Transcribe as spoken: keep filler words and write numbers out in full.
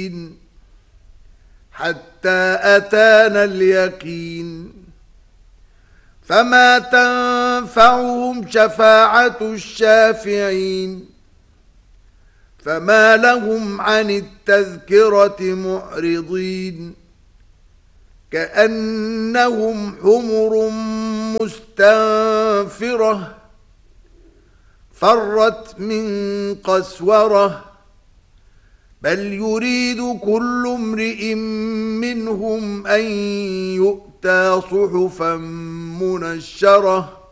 الدين حتى أتانا اليقين فما تنفعهم شفاعة الشافعين فما لهم عن التذكرة معرضين كأنهم حمر مستنفرة فرت من قسورة بل يريد كل امرئ منهم أن يؤتى صحفا منشرة